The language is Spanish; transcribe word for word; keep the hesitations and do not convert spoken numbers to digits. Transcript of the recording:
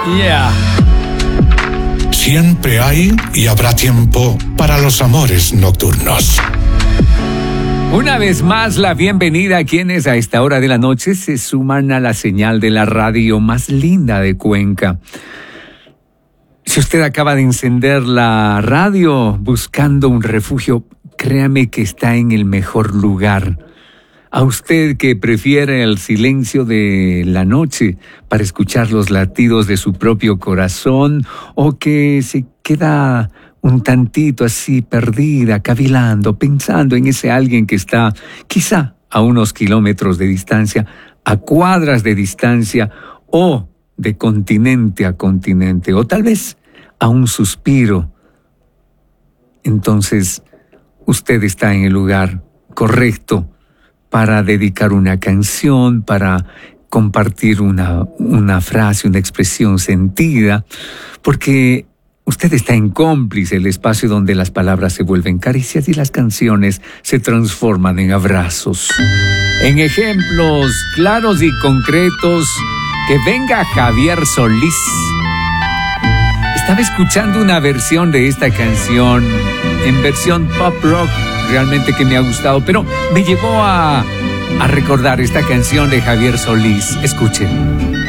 Yeah. Siempre hay y habrá tiempo para los amores nocturnos. Una vez más, la bienvenida a quienes a esta hora de la noche se suman a la señal de la radio más linda de Cuenca. Si usted acaba de encender la radio buscando un refugio, créame que está en el mejor lugar. A usted que prefiere el silencio de la noche para escuchar los latidos de su propio corazón, o que se queda un tantito así perdida, cavilando, pensando en ese alguien que está quizá a unos kilómetros de distancia, a cuadras de distancia, o de continente a continente, o tal vez a un suspiro. Entonces, usted está en el lugar correcto para dedicar una canción, para compartir una, una frase, una expresión sentida, porque usted está en Cómplice, el espacio donde las palabras se vuelven caricias y las canciones se transforman en abrazos. En ejemplos claros y concretos, que venga Javier Solís. Estaba escuchando una versión de esta canción, en versión pop rock, realmente que me ha gustado, pero me llevó a, a recordar esta canción de Javier Solís. Escuchen.